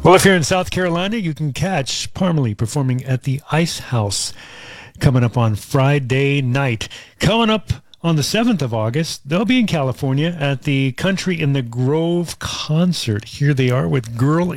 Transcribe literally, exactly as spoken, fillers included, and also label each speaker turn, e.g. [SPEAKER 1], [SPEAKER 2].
[SPEAKER 1] Well, if you're in South Carolina, you can catch Parmalee performing at the Ice House coming up on Friday night. Coming up on the seventh of August, they'll be in California at the Country in the Grove concert. Here they are with Girl